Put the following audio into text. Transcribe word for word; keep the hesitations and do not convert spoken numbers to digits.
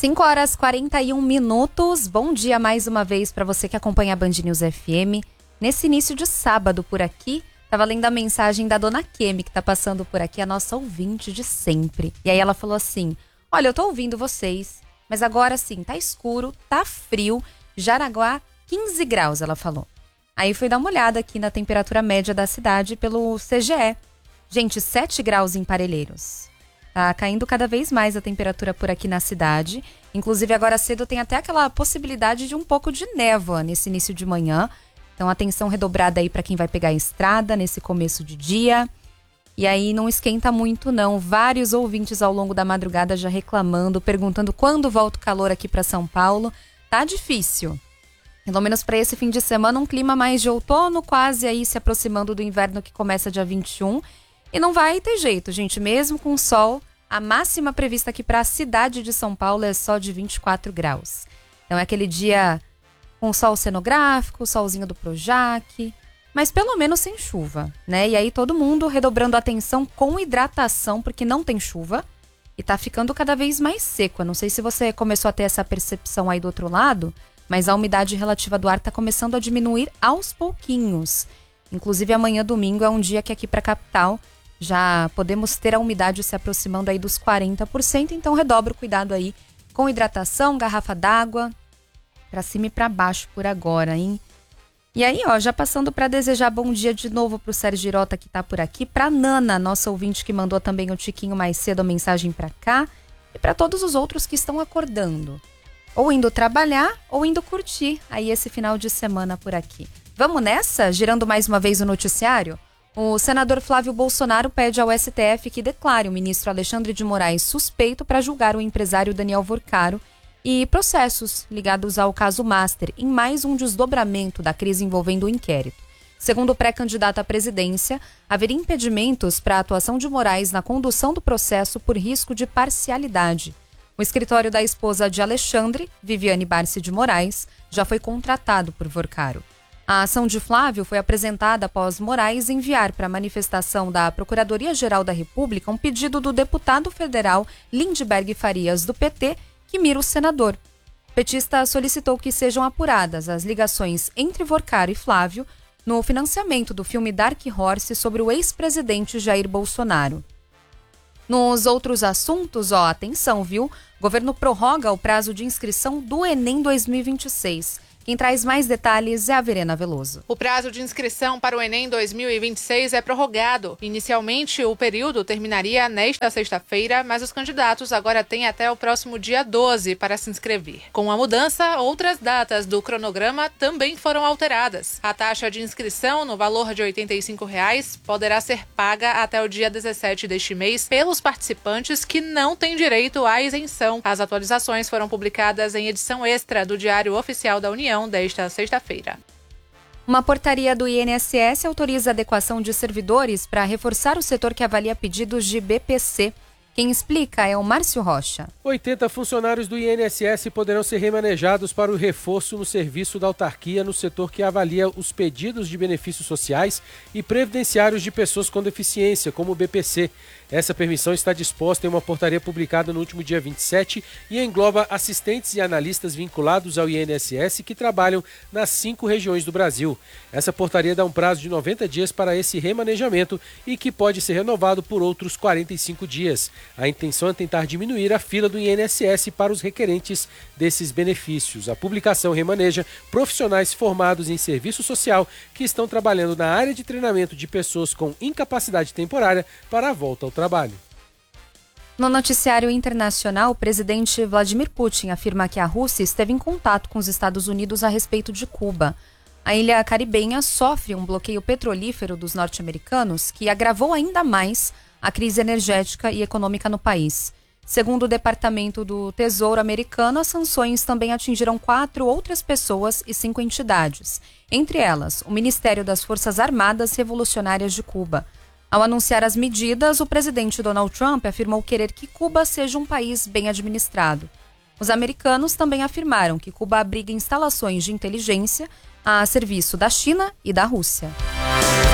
cinco horas e quarenta e um minutos. Bom dia mais uma vez para você que acompanha a Band News F M. Nesse início de sábado por aqui, tava lendo a mensagem da dona Kemi, que tá passando por aqui, a nossa ouvinte de sempre. E aí ela falou assim: olha, eu tô ouvindo vocês, mas agora sim, tá escuro, tá frio. Jaraguá, quinze graus, ela falou. Aí fui dar uma olhada aqui na temperatura média da cidade pelo C G E. Gente, sete graus em Parelheiros. Tá caindo cada vez mais a temperatura por aqui na cidade. Inclusive, agora cedo tem até aquela possibilidade de um pouco de névoa nesse início de manhã. Então, atenção redobrada aí para quem vai pegar a estrada nesse começo de dia. E aí, não esquenta muito, não. Vários ouvintes ao longo da madrugada já reclamando, perguntando quando volta o calor aqui para São Paulo. Tá difícil. Pelo menos para esse fim de semana, um clima mais de outono, quase aí se aproximando do inverno que começa dia vinte e um. E não vai ter jeito, gente, mesmo com sol, a máxima prevista aqui para a cidade de São Paulo é só de vinte e quatro graus. Então é aquele dia com sol cenográfico, solzinho do Projac, mas pelo menos sem chuva, né? E aí todo mundo redobrando a atenção com hidratação, porque não tem chuva e tá ficando cada vez mais seco. Eu não sei se você começou a ter essa percepção aí do outro lado, mas a umidade relativa do ar tá começando a diminuir aos pouquinhos. Inclusive amanhã, domingo, é um dia que aqui para a capital já podemos ter a umidade se aproximando aí dos quarenta por cento, então redobra o cuidado aí com hidratação, garrafa d'água, para cima e para baixo por agora, hein? E aí, ó, já passando para desejar bom dia de novo pro Sérgio Girota que tá por aqui, pra Nana, nossa ouvinte que mandou também um tiquinho mais cedo a mensagem para cá, e para todos os outros que estão acordando, ou indo trabalhar ou indo curtir aí esse final de semana por aqui. Vamos nessa? Girando mais uma vez o noticiário? O senador Flávio Bolsonaro pede ao S T F que declare o ministro Alexandre de Moraes suspeito para julgar o empresário Daniel Vorcaro e processos ligados ao caso Master, em mais um desdobramento da crise envolvendo o inquérito. Segundo o pré-candidato à presidência, haveria impedimentos para a atuação de Moraes na condução do processo por risco de parcialidade. O escritório da esposa de Alexandre, Viviane Barsi de Moraes, já foi contratado por Vorcaro. A ação de Flávio foi apresentada após Moraes enviar para a manifestação da Procuradoria-Geral da República um pedido do deputado federal Lindbergh Farias, do P T, que mira o senador. O petista solicitou que sejam apuradas as ligações entre Vorcaro e Flávio no financiamento do filme Dark Horse sobre o ex-presidente Jair Bolsonaro. Nos outros assuntos, ó, atenção, viu? O governo prorroga o prazo de inscrição do Enem dois mil e vinte e seis. Quem traz mais detalhes é a Verena Veloso. O prazo de inscrição para o Enem dois mil e vinte e seis é prorrogado. Inicialmente, o período terminaria nesta sexta-feira, mas os candidatos agora têm até o próximo dia doze para se inscrever. Com a mudança, outras datas do cronograma também foram alteradas. A taxa de inscrição, no valor de oitenta e cinco reais, poderá ser paga até o dia dezessete deste mês pelos participantes que não têm direito à isenção. As atualizações foram publicadas em edição extra do Diário Oficial da União desta sexta-feira. Uma portaria do I N S S autoriza a adequação de servidores para reforçar o setor que avalia pedidos de B P C. Quem explica é o Márcio Rocha. oitenta funcionários do I N S S poderão ser remanejados para o reforço no serviço da autarquia no setor que avalia os pedidos de benefícios sociais e previdenciários de pessoas com deficiência, como o B P C. Essa permissão está disposta em uma portaria publicada no último dia vinte e sete e engloba assistentes e analistas vinculados ao I N S S que trabalham nas cinco regiões do Brasil. Essa portaria dá um prazo de noventa dias para esse remanejamento e que pode ser renovado por outros quarenta e cinco dias. A intenção é tentar diminuir a fila do I N S S para os requerentes desses benefícios. A publicação remaneja profissionais formados em serviço social que estão trabalhando na área de treinamento de pessoas com incapacidade temporária para a volta ao trabalho. No noticiário internacional, o presidente Vladimir Putin afirma que a Rússia esteve em contato com os Estados Unidos a respeito de Cuba. A ilha caribenha sofre um bloqueio petrolífero dos norte-americanos que agravou ainda mais a crise energética e econômica no país. Segundo o Departamento do Tesouro americano, as sanções também atingiram quatro outras pessoas e cinco entidades, entre elas o Ministério das Forças Armadas Revolucionárias de Cuba. Ao anunciar as medidas, o presidente Donald Trump afirmou querer que Cuba seja um país bem administrado. Os americanos também afirmaram que Cuba abriga instalações de inteligência a serviço da China e da Rússia.